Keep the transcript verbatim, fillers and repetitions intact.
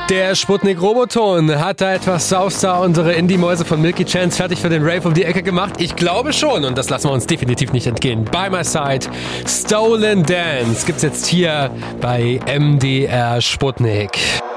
Der Sputnik-Roboton hat da etwas Southstar, unsere Indie-Mäuse von Milky Chance, fertig für den Rave um die Ecke gemacht? Ich glaube schon und das lassen wir uns definitiv nicht entgehen. By My Side, Stolen Dance gibt's jetzt hier bei M D R Sputnik.